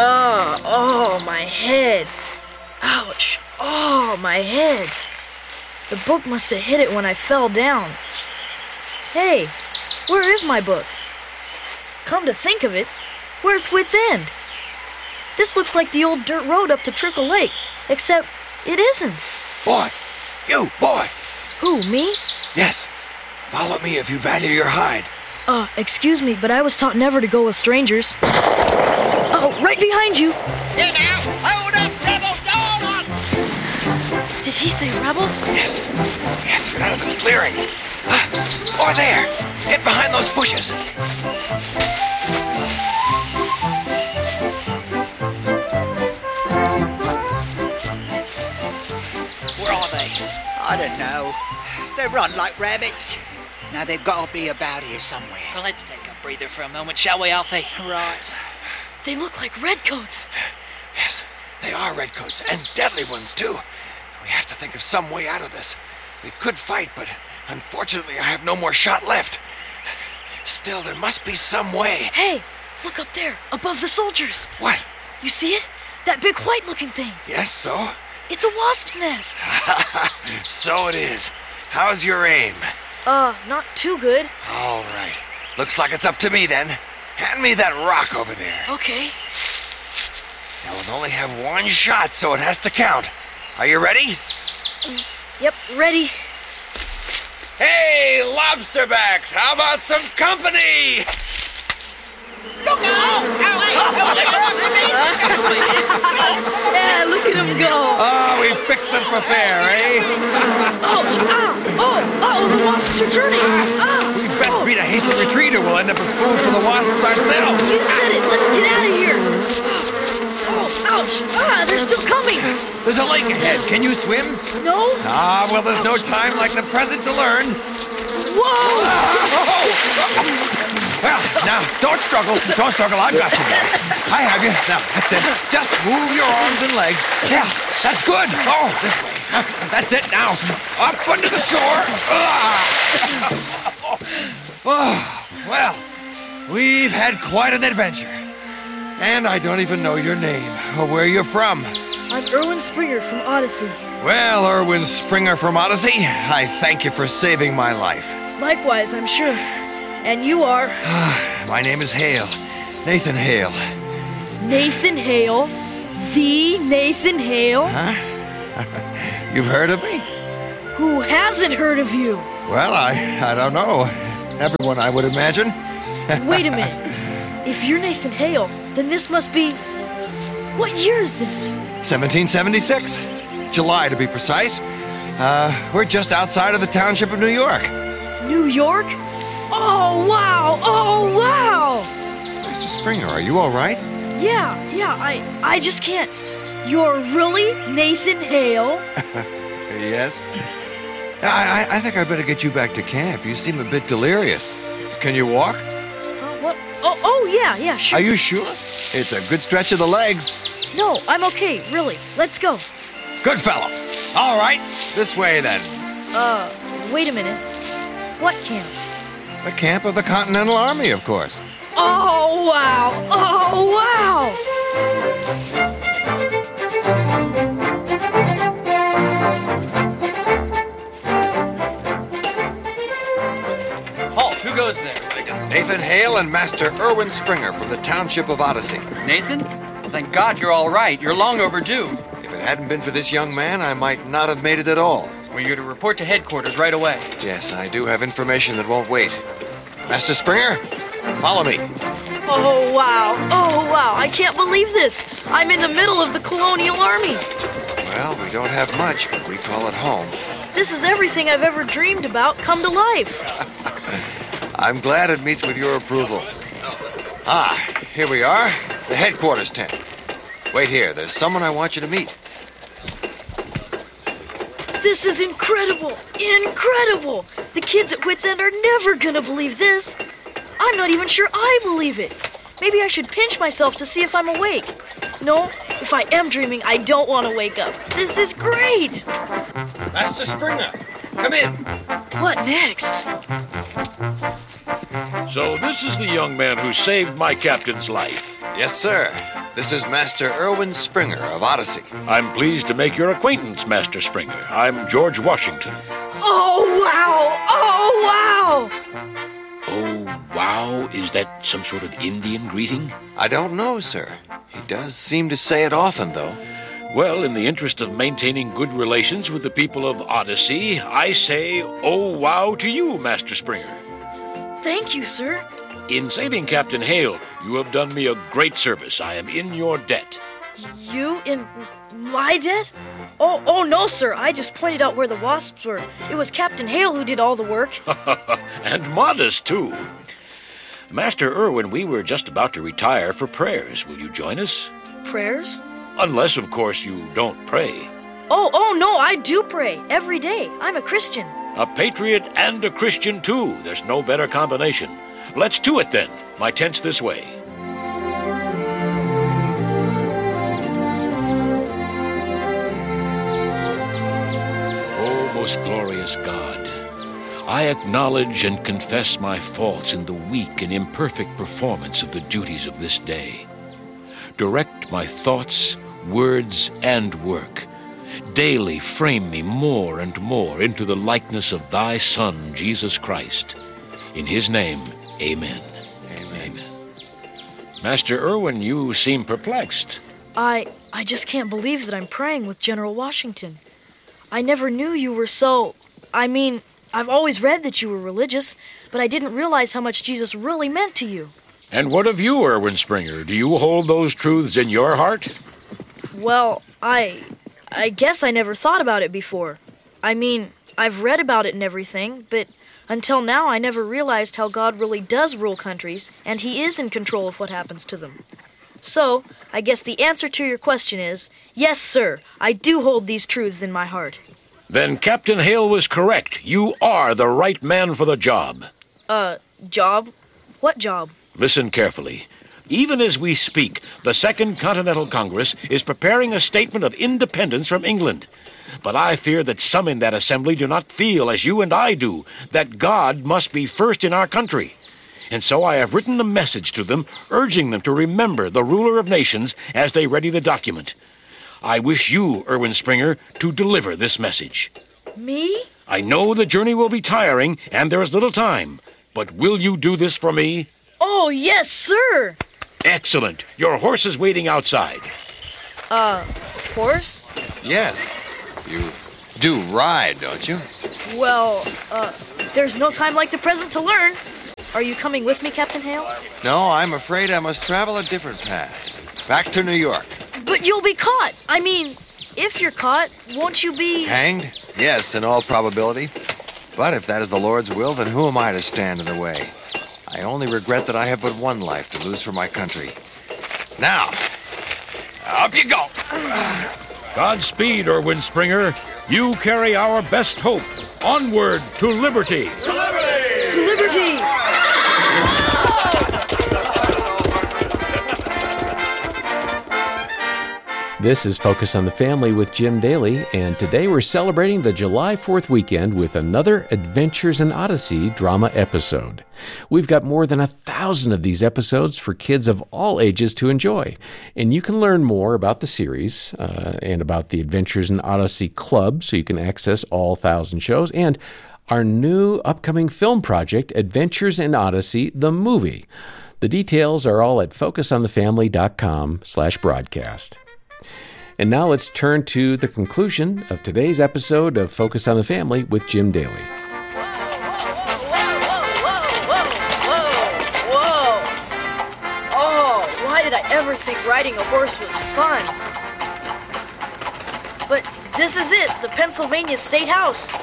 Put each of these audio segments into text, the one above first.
Oh, my head. Ouch. Oh, my head. The book must have hit it when I fell down. Hey, where is my book? Come to think of it, where's Whit's End? This looks like the old dirt road up to Trickle Lake, except it isn't. Boy! You, boy! Who, me? Yes. Follow me if you value your hide. Excuse me, but I was taught never to go with strangers. Oh, right behind you. Here now! Hold up, rebels! Hold on! Did he say rebels? Yes. We have to get out of this clearing. Over there. Get behind those bushes. Where are they? I don't know. They run like rabbits. Now they've got to be about here somewhere. Well, let's take a breather for a moment, shall we, Alfie? Right. They look like redcoats. Yes, they are redcoats, and deadly ones, too. We have to think of some way out of this. We could fight, but unfortunately I have no more shot left. Still, there must be some way. Hey, look up there, above the soldiers. What? You see it? That big white-looking thing. Yes, so? It's a wasp's nest. So it is. How's your aim? Not too good. All right. Looks like it's up to me, then. Hand me that rock over there. Okay. Now, we'll only have one shot, so it has to count. Are you ready? Yep, ready. Hey, lobsterbacks! How about some company? Look out! Yeah, look at him go. Oh, we fixed them for fair, eh? Ouch! The wasps are turning. We'd best beat a hasty retreat or we'll end up as food for the wasps ourselves. You said it. Let's get out of here. Oh, ouch! They're still coming. There's a lake ahead. Can you swim? No? Well, there's no time like the present to learn. Whoa! Well, now, don't struggle. Don't struggle. I've got you there. I have you. Now, that's it. Just move your arms and legs. Yeah, that's good. Oh, this way. That's it now. Up under the shore. Oh, well, we've had quite an adventure. And I don't even know your name or where you're from. I'm Erwin Springer from Odyssey. Well, Erwin Springer from Odyssey, I thank you for saving my life. Likewise, I'm sure. And you are? My name is Hale. Nathan Hale. Nathan Hale? The Nathan Hale? Huh? You've heard of me? Who hasn't heard of you? Well, I don't know. Everyone, I would imagine. Wait a minute. If you're Nathan Hale, then this must be... What year is this? 1776. July, to be precise. We're just outside of the township of New York. New York? Oh, wow! Oh, wow! Mr. Springer, are you all right? Yeah, I just can't... You're really Nathan Hale? Yes. I think I better get you back to camp. You seem a bit delirious. Can you walk? What? Oh, yeah, sure. Are you sure? It's a good stretch of the legs. No, I'm okay, really. Let's go. Good fellow. All right, this way then. Wait a minute. What camp? The camp of the Continental Army, of course. Oh, wow! Oh, wow! Halt, who goes there? Nathan Hale and Master Erwin Springer from the township of Odyssey. Nathan? Well, thank God you're all right. You're long overdue. If it hadn't been for this young man, I might not have made it at all. Well, you're to report to headquarters right away. Yes, I do have information that won't wait. Master Springer, follow me. Oh, wow. Oh, wow. I can't believe this. I'm in the middle of the Colonial Army. Well, we don't have much, but we call it home. This is everything I've ever dreamed about come to life. I'm glad it meets with your approval. Here we are, the headquarters tent. Wait here, there's someone I want you to meet. This is incredible! Incredible! The kids at Whit's End are never gonna believe this. I'm not even sure I believe it. Maybe I should pinch myself to see if I'm awake. No, if I am dreaming, I don't want to wake up. This is great! Master Springer, come in. What next? So this is the young man who saved my captain's life. Yes, sir. This is Master Erwin Springer of Odyssey. I'm pleased to make your acquaintance, Master Springer. I'm George Washington. Oh, wow! Oh, wow! Oh, wow? Is that some sort of Indian greeting? I don't know, sir. He does seem to say it often, though. Well, in the interest of maintaining good relations with the people of Odyssey, I say, oh, wow to you, Master Springer. Thank you, sir. In saving Captain Hale, you have done me a great service. I am in your debt. You in my debt? Oh, no, sir. I just pointed out where the wasps were. It was Captain Hale who did all the work. And modest, too. Master Erwin, we were just about to retire for prayers. Will you join us? Prayers? Unless, of course, you don't pray. Oh, no, I do pray every day. I'm a Christian. A patriot and a Christian, too. There's no better combination. Let's do it, then. My tent's this way. Oh, most glorious God, I acknowledge and confess my faults in the weak and imperfect performance of the duties of this day. Direct my thoughts, words, and work. Daily frame me more and more into the likeness of thy Son, Jesus Christ. In his name, amen. Amen. Master Erwin, you seem perplexed. I just can't believe that I'm praying with General Washington. I never knew you were so... I've always read that you were religious, but I didn't realize how much Jesus really meant to you. And what of you, Erwin Springer? Do you hold those truths in your heart? Well, I guess I never thought about it before. I've read about it and everything, but until now I never realized how God really does rule countries, and he is in control of what happens to them. So, I guess the answer to your question is, yes, sir, I do hold these truths in my heart. Then Captain Hale was correct. You are the right man for the job. Job? What job? Listen carefully. Even as we speak, the Second Continental Congress is preparing a statement of independence from England. But I fear that some in that assembly do not feel, as you and I do, that God must be first in our country. And so I have written a message to them, urging them to remember the ruler of nations as they ready the document. I wish you, Erwin Springer, to deliver this message. Me? I know the journey will be tiring, and there is little time. But will you do this for me? Oh, yes, sir! Excellent. Your horse is waiting outside. Horse? Yes. You do ride, don't you? Well, there's no time like the present to learn. Are you coming with me, Captain Hale? No, I'm afraid I must travel a different path. Back to New York. But you'll be caught. If you're caught, won't you be... Hanged? Yes, in all probability. But if that is the Lord's will, then who am I to stand in the way? I only regret that I have but one life to lose for my country. Now, up you go. Godspeed, Erwin Springer. You carry our best hope. Onward to liberty. To liberty! This is Focus on the Family with Jim Daly, and today we're celebrating the July 4th weekend with another Adventures in Odyssey drama episode. We've got more than 1,000 of these episodes for kids of all ages to enjoy, and you can learn more about the series and about the Adventures in Odyssey Club, so you can access all 1,000 shows, and our new upcoming film project, Adventures in Odyssey, the movie. The details are all at focusonthefamily.com/broadcast. And now let's turn to the conclusion of today's episode of Focus on the Family with Jim Daly. Whoa! Oh, why did I ever think riding a horse was fun? But this is it, the Pennsylvania State House.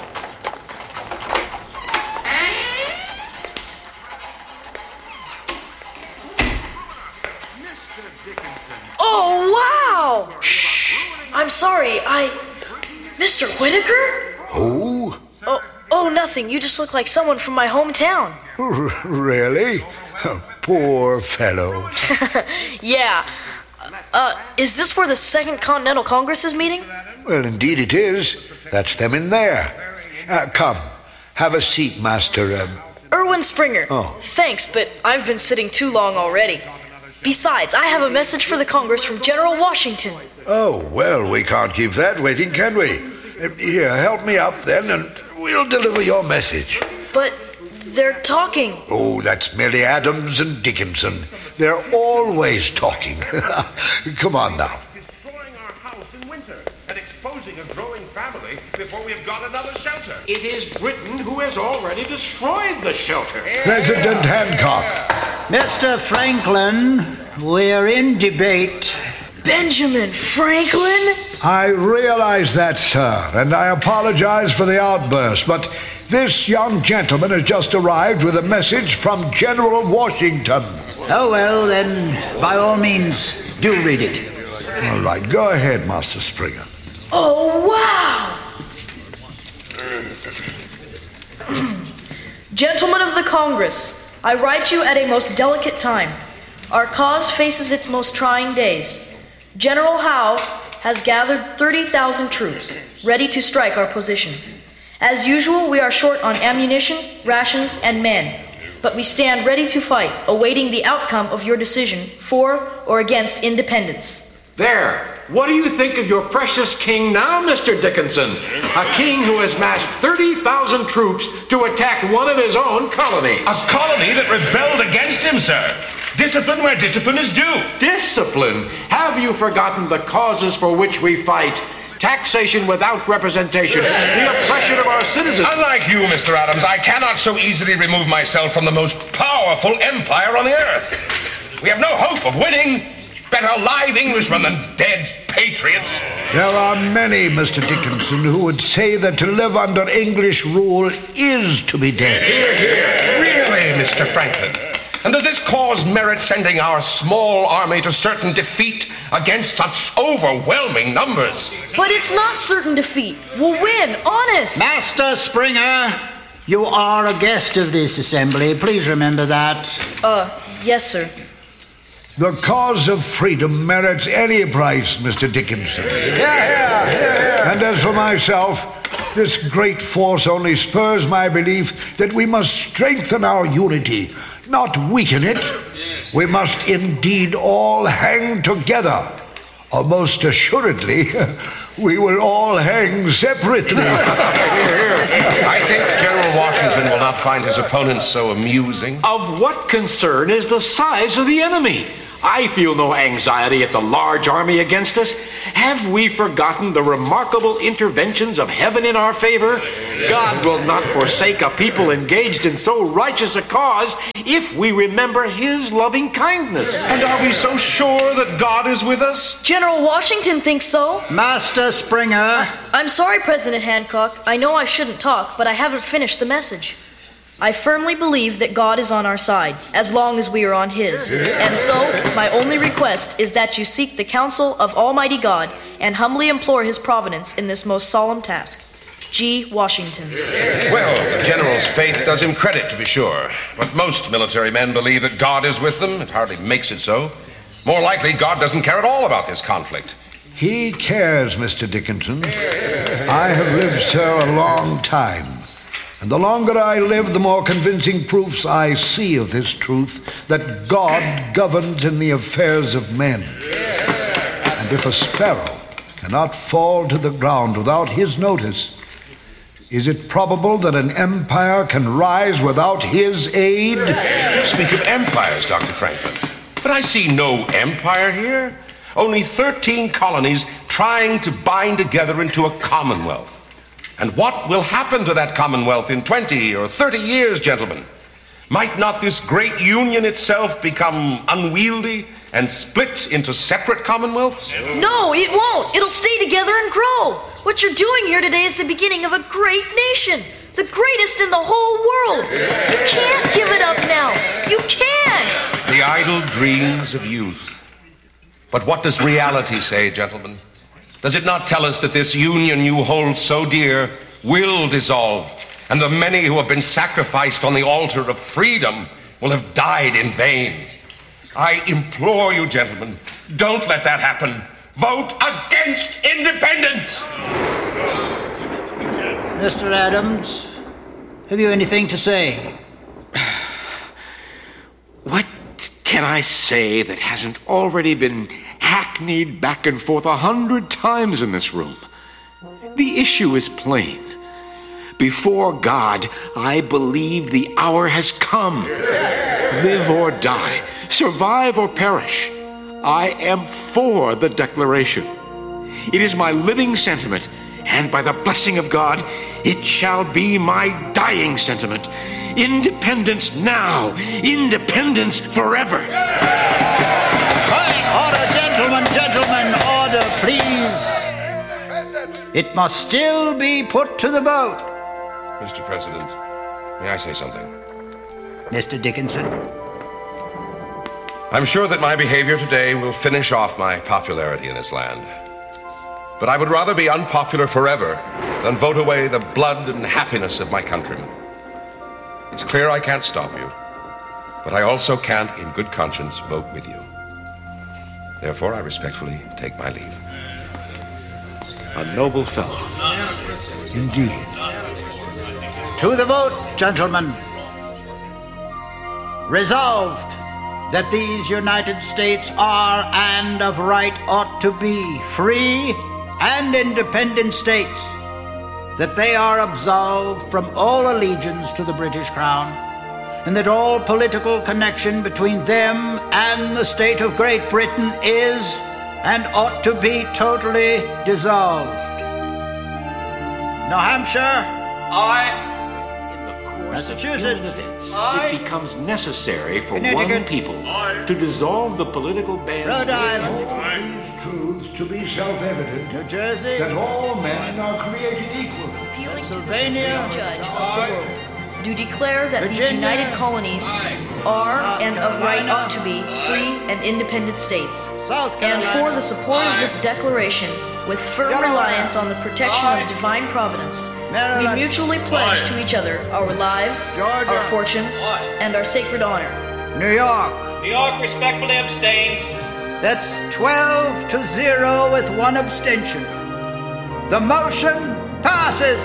Oh, wow! I'm sorry, Mr. Whitaker? Who? Oh, nothing. You just look like someone from my hometown. Really? Poor fellow. Yeah. Is this where the Second Continental Congress is meeting? Well, indeed it is. That's them in there. Come, have a seat, Master... Erwin Springer. Oh. Thanks, but I've been sitting too long already. Besides, I have a message for the Congress from General Washington. Oh, well, we can't keep that waiting, can we? Here, help me up then, and we'll deliver your message. But they're talking. Oh, that's merely Adams and Dickinson. They're always talking. Come on now. Destroying our house in winter and exposing a growing family before we've got another shelter. It is Britain who has already destroyed the shelter. President Hancock. Mr. Franklin, we're in debate. Benjamin Franklin? I realize that, sir, and I apologize for the outburst, but this young gentleman has just arrived with a message from General Washington. Oh, well, then, by all means, do read it. All right, go ahead, Master Springer. Oh, wow! Gentlemen of the Congress, I write you at a most delicate time. Our cause faces its most trying days. General Howe has gathered 30,000 troops, ready to strike our position. As usual, we are short on ammunition, rations, and men, but we stand ready to fight, awaiting the outcome of your decision for or against independence. There. What do you think of your precious king now, Mr. Dickinson? A king who has massed 30,000 troops to attack one of his own colonies. A colony that rebelled against him, sir. Discipline where discipline is due. Discipline? Have you forgotten the causes for which we fight? Taxation without representation, the oppression of our citizens. Unlike you, Mr. Adams, I cannot so easily remove myself from the most powerful empire on the earth. We have no hope of winning. Better live Englishmen than dead patriots. There are many, Mr. Dickinson, who would say that to live under English rule is to be dead. Hear, hear. Really, Mr. Franklin? And does this cause merit sending our small army to certain defeat against such overwhelming numbers? But it's not certain defeat. We'll win, honest. Master Springer, you are a guest of this assembly. Please remember that. Yes, sir. The cause of freedom merits any price, Mr. Dickinson. And as for myself, this great force only spurs my belief that we must strengthen our unity, not weaken it. We must indeed all hang together, or most assuredly, we will all hang separately. I think General Washington will not find his opponents so amusing. Of what concern is the size of the enemy? I feel no anxiety at the large army against us. Have we forgotten the remarkable interventions of heaven in our favor? God will not forsake a people engaged in so righteous a cause if we remember his loving kindness. And are we so sure that God is with us? General Washington thinks so. Master Springer. I'm sorry, President Hancock. I know I shouldn't talk, but I haven't finished the message. I firmly believe that God is on our side, as long as we are on his. And so, my only request is that you seek the counsel of Almighty God and humbly implore his providence in this most solemn task. G. Washington. Well, the general's faith does him credit, to be sure. But most military men believe that God is with them. It hardly makes it so. More likely, God doesn't care at all about this conflict. He cares, Mr. Dickinson. I have lived, sir, a long time. And the longer I live, the more convincing proofs I see of this truth, that God governs in the affairs of men. And if a sparrow cannot fall to the ground without his notice, is it probable that an empire can rise without his aid? You speak of empires, Dr. Franklin. But I see no empire here. Only 13 colonies trying to bind together into a commonwealth. And what will happen to that commonwealth in 20 or 30 years, gentlemen? Might not this great union itself become unwieldy and split into separate commonwealths? No, it won't. It'll stay together and grow. What you're doing here today is the beginning of a great nation. The greatest in the whole world. You can't give it up now. You can't. The idle dreams of youth. But what does reality say, gentlemen? Does it not tell us that this union you hold so dear will dissolve, and the many who have been sacrificed on the altar of freedom will have died in vain? I implore you, gentlemen, don't let that happen. Vote against independence! Mr. Adams, have you anything to say? What can can I say that hasn't already been hackneyed back and forth 100 times in this room? The issue is plain. Before God, I believe the hour has come. Live or die, survive or perish, I am for the Declaration. It is my living sentiment, and by the blessing of God, it shall be my dying sentiment. Independence now, independence forever. Order, gentlemen, order, please. It must still be put to the vote. Mr. President, may I say something? Mr. Dickinson? I'm sure that my behavior today will finish off my popularity in this land. But I would rather be unpopular forever than vote away the blood and happiness of my countrymen. It's clear I can't stop you, but I also can't, in good conscience, vote with you. Therefore, I respectfully take my leave. A noble fellow. Indeed. To the vote, gentlemen. Resolved that these United States are and of right ought to be free and independent states, that they are absolved from all allegiance to the British Crown, and that all political connection between them and the state of Great Britain is and ought to be totally dissolved. New Hampshire? Aye. Massachusetts? It becomes necessary for one people to dissolve the political band. Rhode Island? All these truths to be self-evident, New Jersey? that all men are created equal. Appealing to the Pennsylvania? Supreme Judge of the world, do declare that these Virginia? united colonies are and of right ought to be free and independent states, South and Carolina? for the support of this declaration, with firm Delaware? reliance on the protection of divine providence, we Maryland? mutually pledge to each other our lives, Georgia? our fortunes, and our sacred honor. New York? New York respectfully abstains. That's 12-0 with one abstention. The motion passes.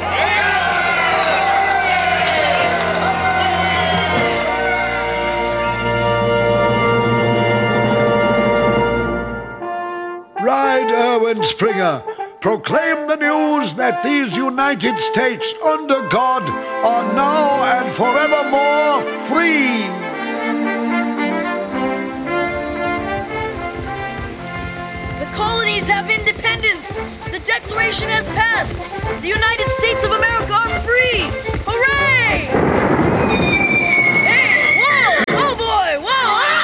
Ride, Erwin Springer. Proclaim the news that these United States under God are now and forevermore free. The colonies have independence. The Declaration has passed. The United States of America are free. Hooray! Hey, whoa! Oh boy! Whoa! Ah!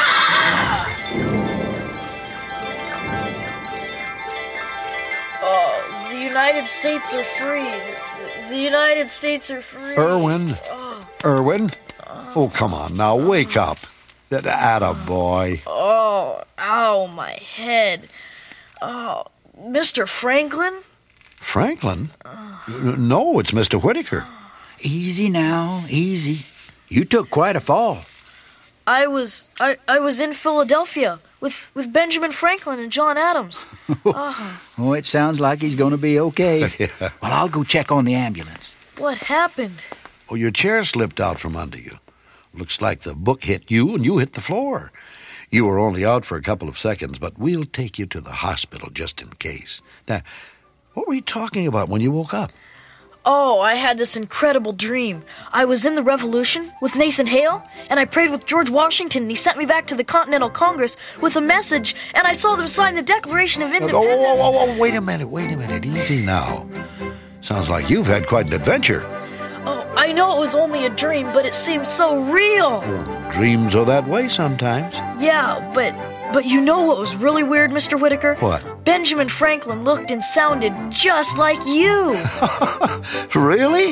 Oh, the United States are free. The United States are free. Erwin? Erwin? Oh, come on now, wake up. Attaboy. Oh, ow, my head. Oh, Mr. Franklin? Franklin? No, it's Mr. Whitaker. Easy now, easy. You took quite a fall. I was in Philadelphia with Benjamin Franklin and John Adams. Oh, it sounds like he's going to be okay. Well, I'll go check on the ambulance. What happened? Oh, your chair slipped out from under you. Looks like the book hit you and you hit the floor. You were only out for a couple of seconds, but we'll take you to the hospital just in case. Now, what were you talking about when you woke up? Oh, I had this incredible dream. I was in the Revolution with Nathan Hale, and I prayed with George Washington, and he sent me back to the Continental Congress with a message, and I saw them sign the Declaration of Independence. Oh, wait a minute. Easy now. Sounds like you've had quite an adventure. Oh, I know it was only a dream, but it seemed so real. Dreams are that way sometimes. Yeah, but you know what was really weird, Mr. Whitaker? What? Benjamin Franklin looked and sounded just like you. Really?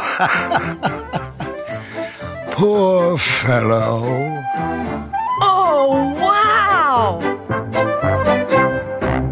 Poor fellow. Oh, wow!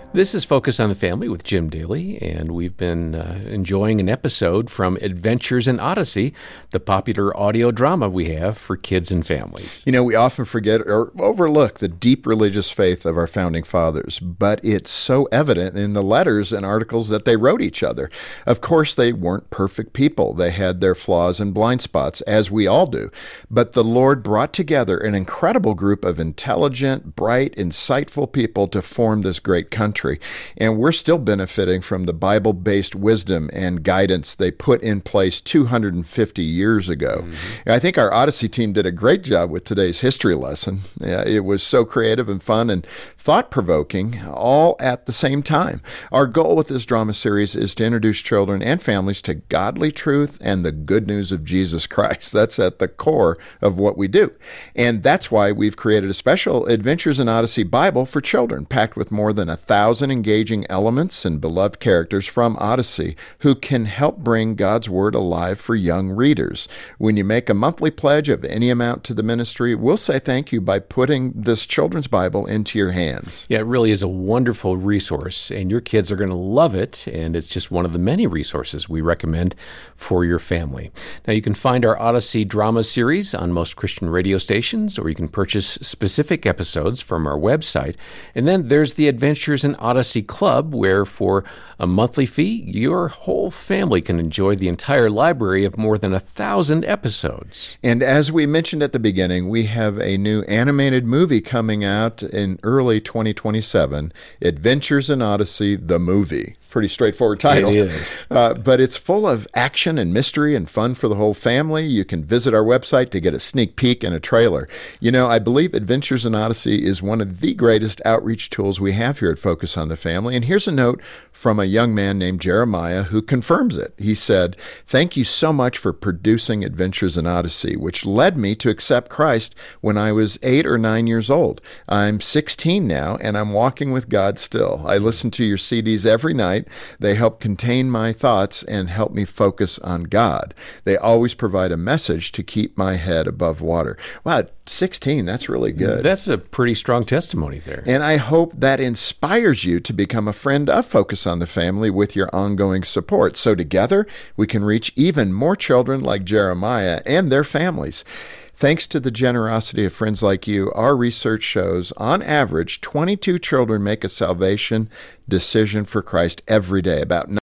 This is Focus on the Family with Jim Daly, and we've been enjoying an episode from Adventures in Odyssey, the popular audio drama we have for kids and families. You know, we often forget or overlook the deep religious faith of our founding fathers, but it's so evident in the letters and articles that they wrote each other. Of course, they weren't perfect people. They had their flaws and blind spots, as we all do. But the Lord brought together an incredible group of intelligent, bright, insightful people to form this great country. And we're still benefiting from the Bible-based wisdom and guidance they put in place 250 years ago. Mm-hmm. I think our Odyssey team did a great job with today's history lesson. It was so creative and fun and thought-provoking, all at the same time. Our goal with this drama series is to introduce children and families to godly truth and the good news of Jesus Christ. That's at the core of what we do. And that's why we've created a special Adventures in Odyssey Bible for children, packed with more than 1,000 engaging elements and beloved characters from Odyssey who can help bring God's Word alive for young readers. When you make a monthly pledge of any amount to the ministry, we'll say thank you by putting this children's Bible into your hands. Yeah, it really is a wonderful resource, and your kids are going to love it, and it's just one of the many resources we recommend for your family. Now, you can find our Odyssey drama series on most Christian radio stations, or you can purchase specific episodes from our website. And then there's the Adventures in Odyssey Club, where for a monthly fee, your whole family can enjoy the entire library of more than 1,000 episodes. And as we mentioned at the beginning, we have a new animated movie coming out in early 2027, Adventures in Odyssey, the movie. Pretty straightforward title. It is. But it's full of action and mystery and fun for the whole family. You can visit our website to get a sneak peek and a trailer. You know, I believe Adventures in Odyssey is one of the greatest outreach tools we have here at Focus on the Family. And here's a note from a young man named Jeremiah who confirms it. He said, "Thank you so much for producing Adventures in Odyssey, which led me to accept Christ when I was 8 or 9 years old. I'm 16 now, and I'm walking with God still. I listen to your CDs every night. They help contain my thoughts and help me focus on God. They always provide a message to keep my head above water." Wow, 16, that's really good. That's a pretty strong testimony there. And I hope that inspires you to become a friend of Focus on the Family with your ongoing support. So together, we can reach even more children like Jeremiah and their families. Thanks to the generosity of friends like you, our research shows, on average, 22 children make a salvation decision for Christ every day.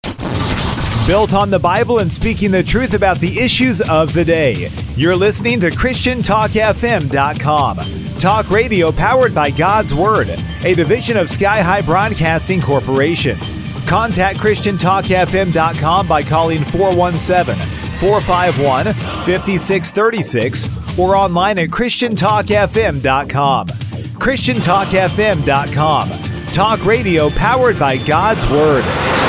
Built on the Bible and speaking the truth about the issues of the day. You're listening to ChristianTalkFM.com. Talk radio powered by God's Word, a division of Sky High Broadcasting Corporation. Contact ChristianTalkFM.com by calling 417-451-5636 or online at ChristianTalkFM.com. ChristianTalkFM.com. Talk radio powered by God's Word.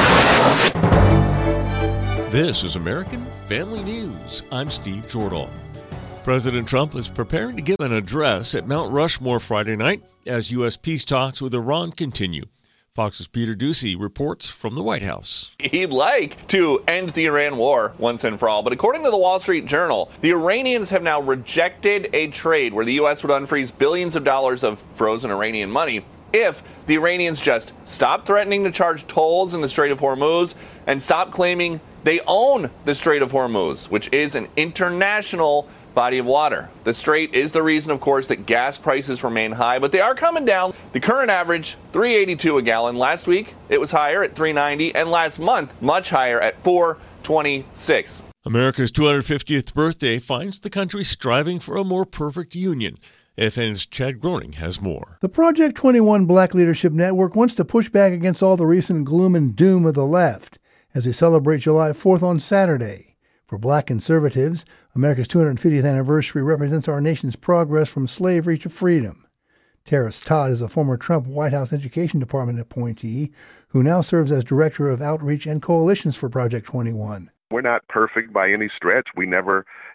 This is American Family News. I'm Steve Jordahl. President Trump is preparing to give an address at Mount Rushmore Friday night as U.S. peace talks with Iran continue. Fox's Peter Doocy reports from the White House. He'd like to end the Iran war once and for all, but according to the Wall Street Journal, the Iranians have now rejected a trade where the U.S. would unfreeze billions of dollars of frozen Iranian money if the Iranians just stop threatening to charge tolls in the Strait of Hormuz and stop claiming they own the Strait of Hormuz, which is an international body of water. The strait is the reason, of course, that gas prices remain high, but they are coming down. The current average, $3.82 a gallon. Last week, it was higher at $3.90, and last month, much higher at $4.26. America's 250th birthday finds the country striving for a more perfect union. FN's Chad Groening has more. The Project 21 Black Leadership Network wants to push back against all the recent gloom and doom of the left as they celebrate July 4th on Saturday. For black conservatives, America's 250th anniversary represents our nation's progress from slavery to freedom. Terrace Todd is a former Trump White House Education Department appointee who now serves as Director of Outreach and Coalitions for Project 21. We're not perfect by any stretch. We never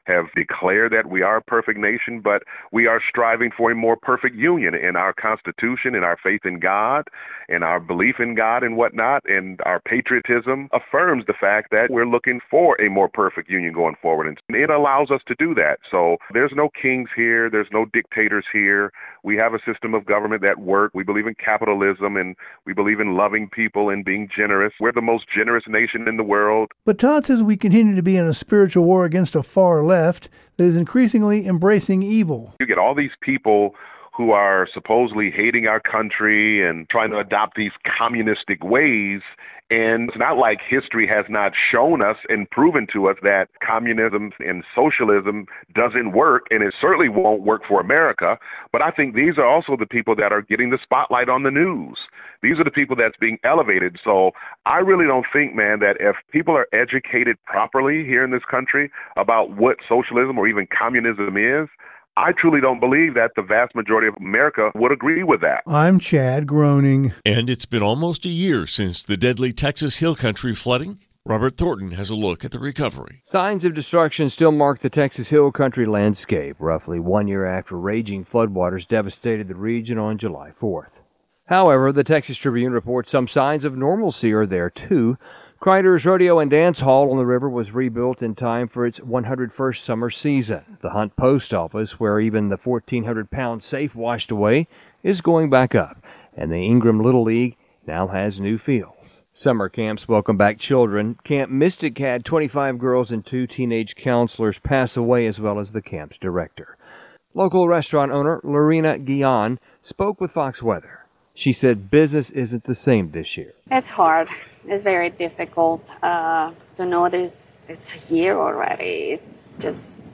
have declared that we are a perfect nation, but we are striving for a more perfect union in our Constitution, in our faith in God, in our belief in God and whatnot, and our patriotism affirms the fact that we're looking for a more perfect union going forward, and it allows us to do that. So there's no kings here, there's no dictators here. We have a system of government that works. We believe in capitalism, and we believe in loving people and being generous. We're the most generous nation in the world. But Todd says we continue to be in a spiritual war against a far left that is increasingly embracing evil. You get all these people who are supposedly hating our country and trying to adopt these communistic ways. And it's not like history has not shown us and proven to us that communism and socialism doesn't work, and it certainly won't work for America. But I think these are also the people that are getting the spotlight on the news. These are the people that's being elevated. So I really don't think, man, that if people are educated properly here in this country about what socialism or even communism is, I truly don't believe that the vast majority of America would agree with that. I'm Chad, groaning. And it's been almost a year since the deadly Texas Hill Country flooding. Robert Thornton has a look at the recovery. Signs of destruction still mark the Texas Hill Country landscape, roughly 1 year after raging floodwaters devastated the region on July 4th. However, the Texas Tribune reports some signs of normalcy are there, too. Kreider's Rodeo and Dance Hall on the river was rebuilt in time for its 101st summer season. The Hunt Post Office, where even the 1,400-pound safe washed away, is going back up, and the Ingram Little League now has new fields. Summer camps welcome back children. Camp Mystic had 25 girls and 2 teenage counselors pass away, as well as the camp's director. Local restaurant owner Lorena Guillen spoke with Fox Weather. She said business isn't the same this year. It's hard. It's very difficult to know that it's a year already. It's just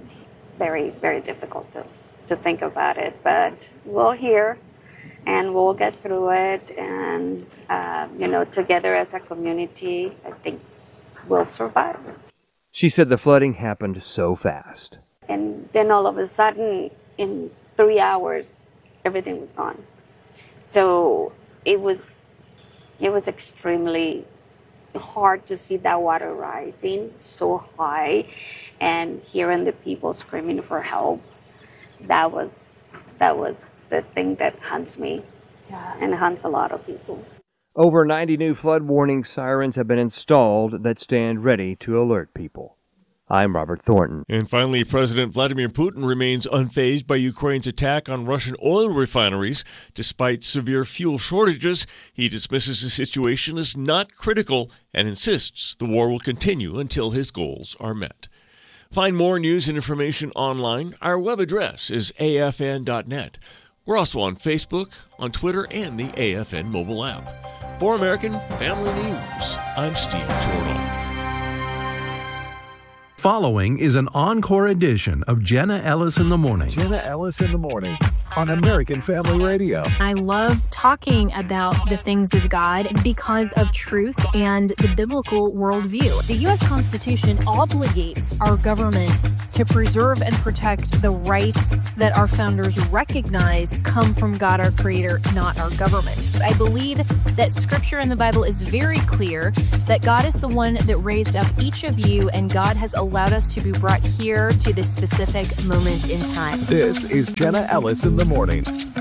very, very difficult to think about it. But we're here, and we'll get through it. And, together as a community, I think we'll survive. She said the flooding happened so fast. And then all of a sudden, in 3 hours, everything was gone. So it was extremely hard to see that water rising so high and hearing the people screaming for help. That was the thing that haunts me and haunts a lot of people. Over 90 new flood warning sirens have been installed that stand ready to alert people. I'm Robert Thornton. And finally, President Vladimir Putin remains unfazed by Ukraine's attack on Russian oil refineries. Despite severe fuel shortages, he dismisses the situation as not critical and insists the war will continue until his goals are met. Find more news and information online. Our web address is afn.net. We're also on Facebook, on Twitter, and the AFN mobile app. For American Family News, I'm Steve Jordan. Following is an encore edition of Jenna Ellis in the Morning. Jenna Ellis in the Morning on American Family Radio. I love talking about the things of God because of truth and the biblical worldview. The U.S. Constitution obligates our government to preserve and protect the rights that our founders recognize come from God, our Creator, not our government. I believe that Scripture in the Bible is very clear that God is the one that raised up each of you, and God has allowed us to be brought here to this specific moment in time. This is Jenna Ellis in the Morning.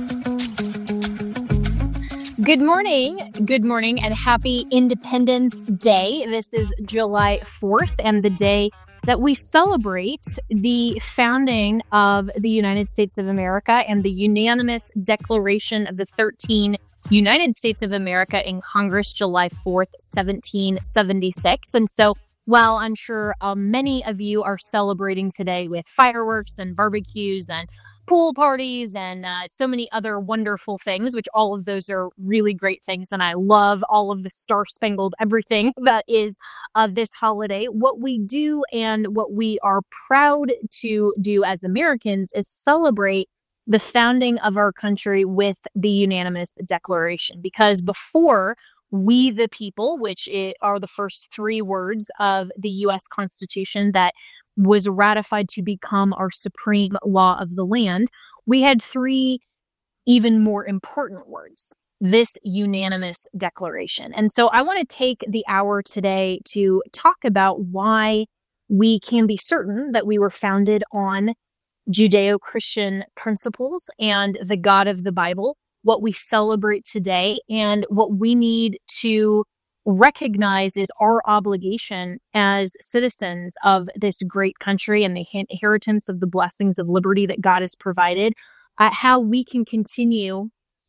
Good morning, and happy Independence Day. This is July 4th, and the day that we celebrate the founding of the United States of America and the unanimous declaration of the 13 United States of America in Congress, July 4th, 1776. And so, while I'm sure many of you are celebrating today with fireworks and barbecues and pool parties and so many other wonderful things, which all of those are really great things, and I love all of the star-spangled everything that is this holiday. What we do and what we are proud to do as Americans is celebrate the founding of our country with the unanimous declaration, because before we the people, which are the first 3 words of the U.S. Constitution that was ratified to become our supreme law of the land, we had 3 even more important words: this unanimous declaration. And so I want to take the hour today to talk about why we can be certain that we were founded on Judeo-Christian principles and the God of the Bible, what we celebrate today, and what we need to recognize is our obligation as citizens of this great country and the inheritance of the blessings of liberty that God has provided, how we can continue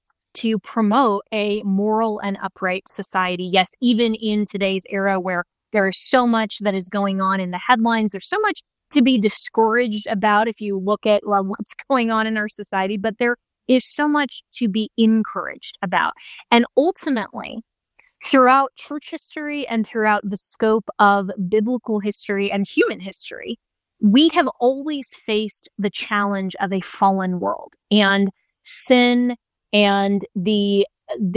to promote a moral and upright society. Yes, even in today's era where there is so much that is going on in the headlines, there's so much to be discouraged about if you look at what's going on in our society, but there is so much to be encouraged about. And ultimately, throughout church history and throughout the scope of biblical history and human history, we have always faced the challenge of a fallen world and sin and the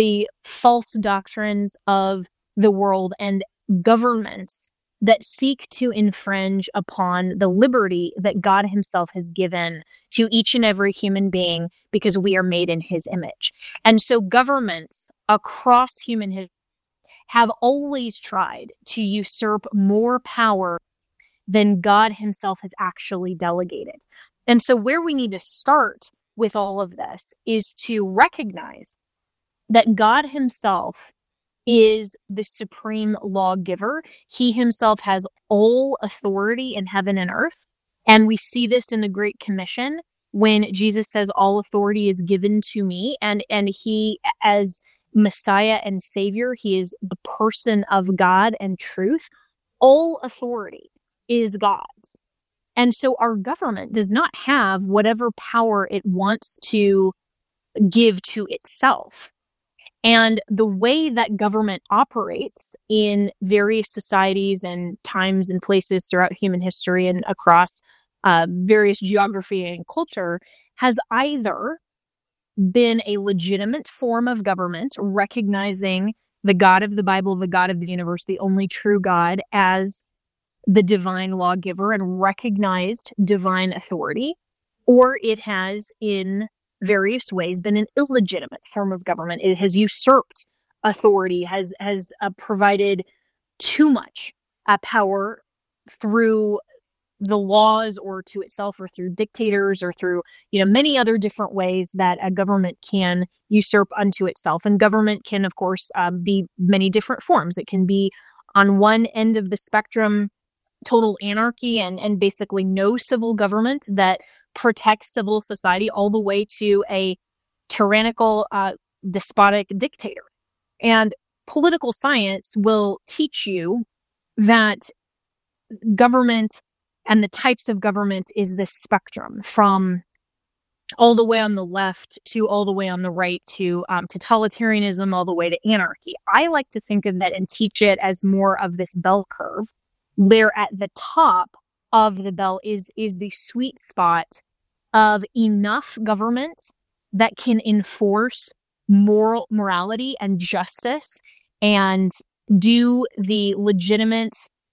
false doctrines of the world and governments that seek to infringe upon the liberty that God himself has given to each and every human being because we are made in his image. And so governments across human history have always tried to usurp more power than God himself has actually delegated. And so where we need to start with all of this is to recognize that God himself is the supreme lawgiver. He himself has all authority in heaven and earth. And we see this in the Great Commission when Jesus says, all authority is given to me. And he, as Messiah and Savior, he is the person of God and truth. All authority is God's. And so our government does not have whatever power it wants to give to itself. And the way that government operates in various societies and times and places throughout human history and across various geography and culture has either been a legitimate form of government, recognizing the God of the Bible, the God of the universe, the only true God, as the divine lawgiver and recognized divine authority, or it has in various ways been an illegitimate form of government. It has usurped authority, has provided too much power through the laws or to itself or through dictators or through many other different ways that a government can usurp unto itself. And government can, of course, be many different forms. It can be on one end of the spectrum, total anarchy and basically no civil government that protects civil society, all the way to a tyrannical, despotic dictator. And political science will teach you that government and the types of government is this spectrum from all the way on the left to all the way on the right to totalitarianism, all the way to anarchy. I like to think of that and teach it as more of this bell curve, where at the top of the bell is the sweet spot of enough government that can enforce morality and justice and do the legitimate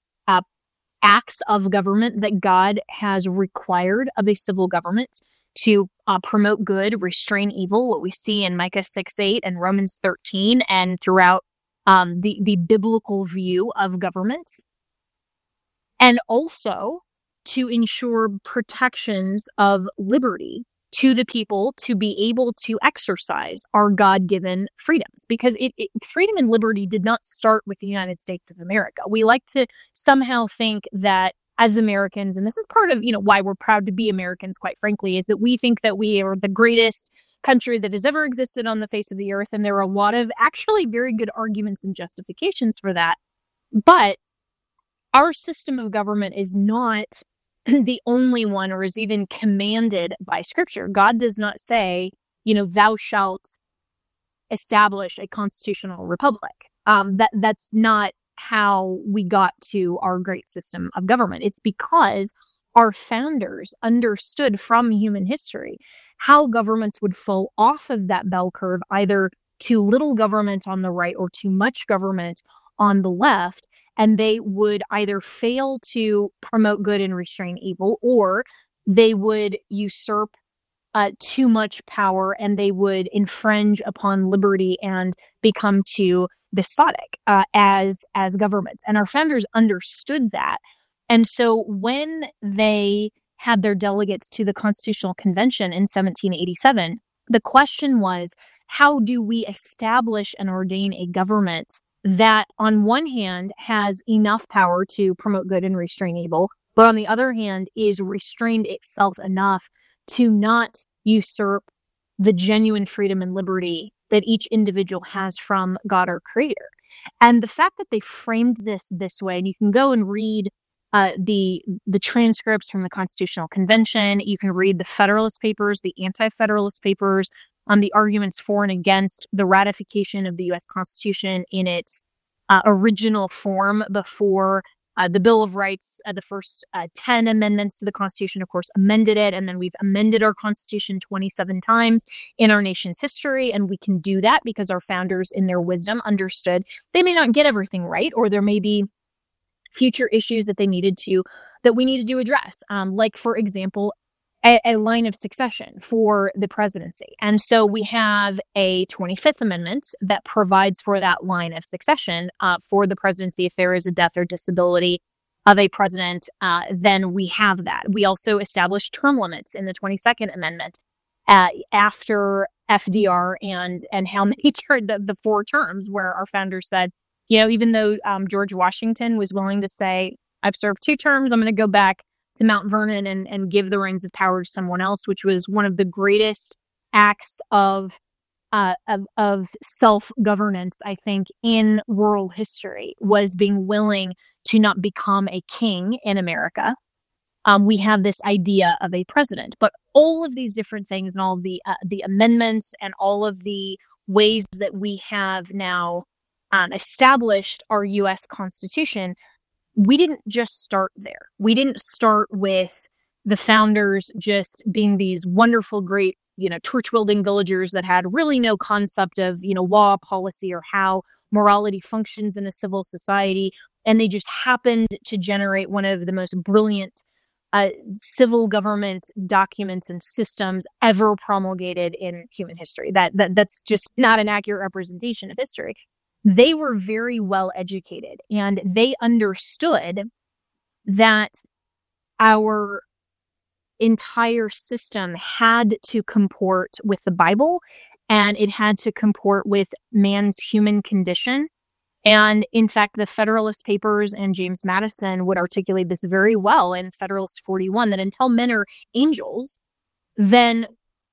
acts of government that God has required of a civil government to promote good, restrain evil, what we see in Micah 6:8 and Romans 13 and throughout the biblical view of governments. And also to ensure protections of liberty to the people to be able to exercise our God-given freedoms. Because freedom and liberty did not start with the United States of America. We like to somehow think that as Americans, and this is part of why we're proud to be Americans, quite frankly, is that we think that we are the greatest country that has ever existed on the face of the earth. And there are a lot of actually very good arguments and justifications for that. But our system of government is not the only one or is even commanded by Scripture. God does not say, thou shalt establish a constitutional republic. That's not how we got to our great system of government. It's because our founders understood from human history how governments would fall off of that bell curve, either too little government on the right or too much government on the left. And they would either fail to promote good and restrain evil, or they would usurp too much power and they would infringe upon liberty and become too despotic as governments. And our founders understood that. And so when they had their delegates to the Constitutional Convention in 1787, the question was, how do we establish and ordain a government that on one hand has enough power to promote good and restrain evil, but on the other hand is restrained itself enough to not usurp the genuine freedom and liberty that each individual has from God our Creator. And the fact that they framed this way, and you can go and read the transcripts from the Constitutional Convention, you can read the Federalist Papers, the Anti-Federalist Papers, the arguments for and against the ratification of the U.S. Constitution in its original form before the Bill of Rights, the first 10 amendments to the Constitution, of course, amended it. And then we've amended our Constitution 27 times in our nation's history. And we can do that because our founders, in their wisdom, understood they may not get everything right, or there may be future issues that we needed to address. Like, for example, a line of succession for the presidency. And so we have a 25th Amendment that provides for that line of succession for the presidency. If there is a death or disability of a president, then we have that. We also established term limits in the 22nd Amendment after FDR and how many the 4 terms, where our founders said, even though George Washington was willing to say, I've served 2 terms, I'm going to go back to Mount Vernon and give the reins of power to someone else, which was one of the greatest acts of self-governance, I think, in world history, was being willing to not become a king in America. We have this idea of a president, but all of these different things and all of the amendments and all of the ways that we have now established our U.S. Constitution, we didn't just start there. We didn't start with the founders just being these wonderful, great, torch-wielding villagers that had really no concept of, law, policy, or how morality functions in a civil society. And they just happened to generate one of the most brilliant civil government documents and systems ever promulgated in human history. That's just not an accurate representation of history. They were very well educated, and they understood that our entire system had to comport with the Bible, and it had to comport with man's human condition. And in fact, the Federalist Papers and James Madison would articulate this very well in Federalist 41, that until men are angels, then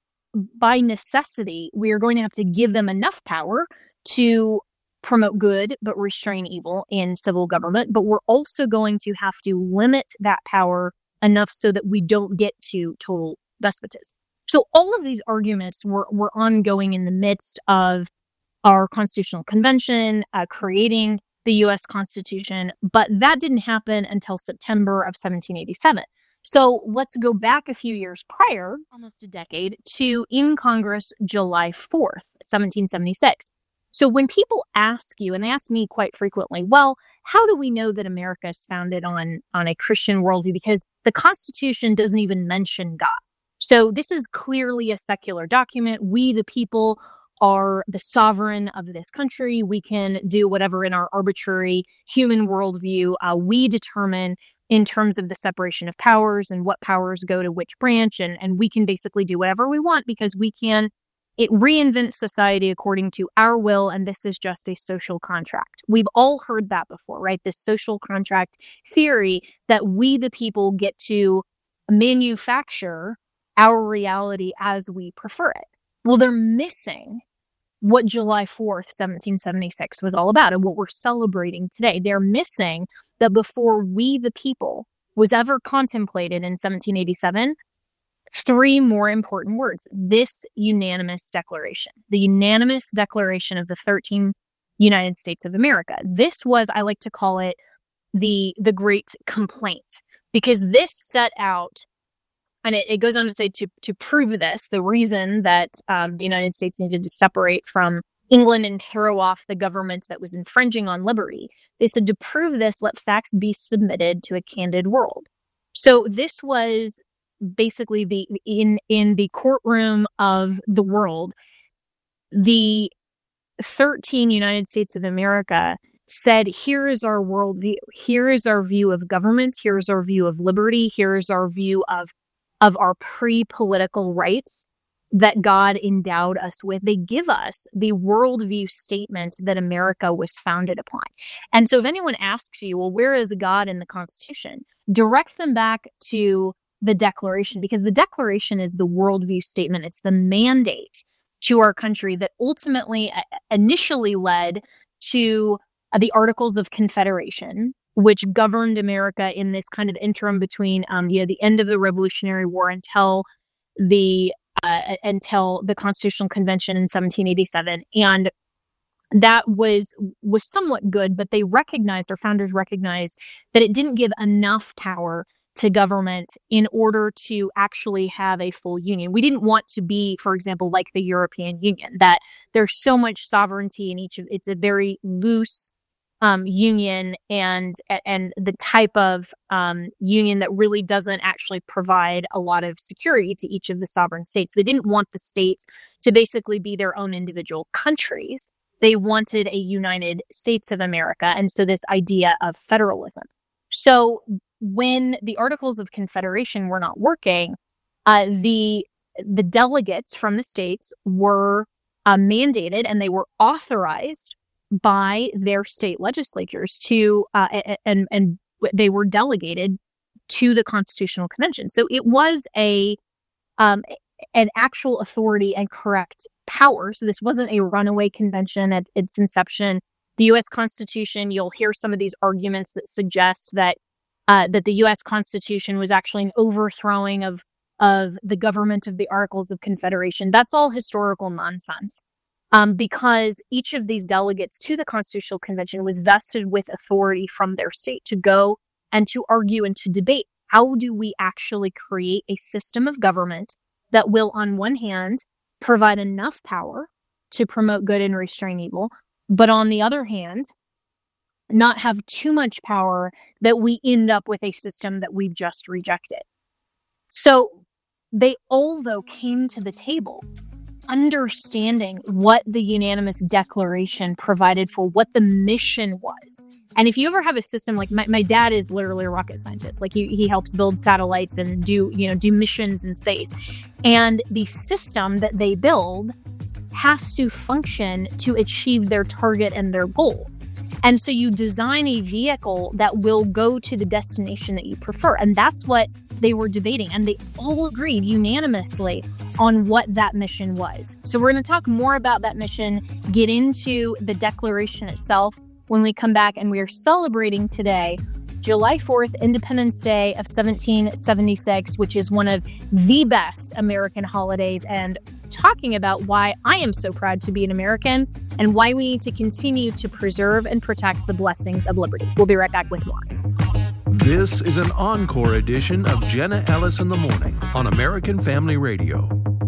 by necessity, we are going to have to give them enough power to promote good but restrain evil in civil government, but we're also going to have to limit that power enough so that we don't get to total despotism. So all of these arguments were ongoing in the midst of our Constitutional Convention, creating the U.S. Constitution, but that didn't happen until September of 1787. So let's go back a few years prior, almost a decade, to in Congress, July 4th, 1776. So when people ask you, and they ask me quite frequently, well, how do we know that America is founded on a Christian worldview? Because the Constitution doesn't even mention God. So this is clearly a secular document. We, the people, are the sovereign of this country. We can do whatever in our arbitrary human worldview we determine in terms of the separation of powers and what powers go to which branch. And we can basically do whatever we want because it reinvents society according to our will, and this is just a social contract. We've all heard that before, right? This social contract theory that we, the people, get to manufacture our reality as we prefer it. Well, they're missing what July 4th, 1776 was all about and what we're celebrating today. They're missing that before we, the people, was ever contemplated in 1787, 3 more important words. This unanimous declaration, the unanimous declaration of the 13 United States of America. This was, I like to call it, the great complaint, because this set out, and it goes on to say to prove this, the reason that the United States needed to separate from England and throw off the government that was infringing on liberty. They said to prove this, let facts be submitted to a candid world. So this was basically in the courtroom of the world, the 13 United States of America said, here is our worldview. Here is our view of government. Here is our view of liberty. Here is our view of our pre-political rights that God endowed us with. They give us the worldview statement that America was founded upon. And so if anyone asks you, well, where is God in the Constitution? Direct them back to the Declaration, because the Declaration is the worldview statement. It's the mandate to our country that ultimately initially led to the Articles of Confederation, which governed America in this kind of interim between the end of the Revolutionary War until the Constitutional Convention in 1787. And that was somewhat good, but our founders recognized that it didn't give enough power to government in order to actually have a full union. We didn't want to be, for example, like the European Union, that there's so much sovereignty in it's a very loose union and the type of union that really doesn't actually provide a lot of security to each of the sovereign states. They didn't want the states to basically be their own individual countries. They wanted a United States of America, and so this idea of federalism. So when the Articles of Confederation were not working, the delegates from the states were mandated, and they were authorized by their state legislatures to, and they were delegated to the Constitutional Convention. So it was an actual authority and correct power. So this wasn't a runaway convention at its inception. The U.S. Constitution, you'll hear some of these arguments that suggest that the U.S. Constitution was actually an overthrowing of the government of the Articles of Confederation. That's all historical nonsense. Because each of these delegates to the Constitutional Convention was vested with authority from their state to go and to argue and to debate, how do we actually create a system of government that will, on one hand, provide enough power to promote good and restrain evil, but on the other hand, not have too much power that we end up with a system that we've just rejected. So they all, though, came to the table understanding what the unanimous declaration provided for, what the mission was. And if you ever have a system like my dad is literally a rocket scientist, like he helps build satellites and do missions in space. And the system that they build has to function to achieve their target and their goal. And so you design a vehicle that will go to the destination that you prefer. And that's what they were debating. And they all agreed unanimously on what that mission was. So we're going to talk more about that mission, get into the Declaration itself when we come back. And we are celebrating today, July 4th, Independence Day of 1776, which is one of the best American holidays, and talking about why I am so proud to be an American and why we need to continue to preserve and protect the blessings of liberty. We'll be right back with more. This is an encore edition of Jenna Ellis in the Morning on American Family Radio.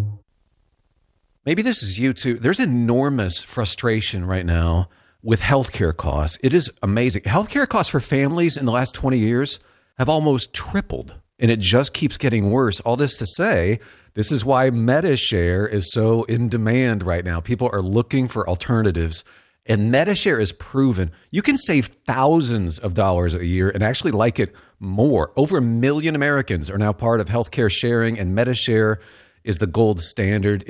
Maybe this is you too. There's enormous frustration right now with healthcare costs. It is amazing. Healthcare costs for families in the last 20 years have almost tripled, and it just keeps getting worse. All this to say, this is why Medi-Share is so in demand right now. People are looking for alternatives, and Medi-Share is proven. You can save thousands of dollars a year and actually like it more. Over 1 million Americans are now part of healthcare sharing, and Medi-Share is the gold standard.